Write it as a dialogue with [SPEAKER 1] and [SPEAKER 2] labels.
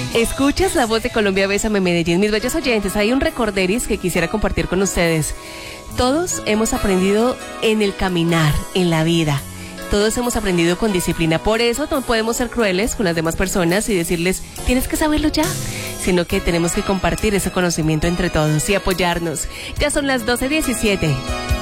[SPEAKER 1] Escuchas La Voz de Colombia, Bésame Medellín. Mis bellos oyentes, hay un recorderis que quisiera compartir con ustedes. Todos hemos aprendido en el caminar, en la vida. Todos hemos aprendido con disciplina. Por eso no podemos ser crueles con las demás personas y decirles, tienes que saberlo ya. Sino que tenemos que compartir ese conocimiento entre todos y apoyarnos. Ya son las 12:17.